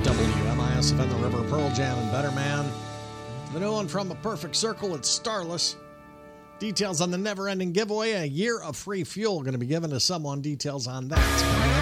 WMISFM, The River, Pearl Jam, and Better Man. The new one from A Perfect Circle, it's Starless. Details on the never-ending giveaway, a year of free fuel going to be given to someone. Details on that coming up.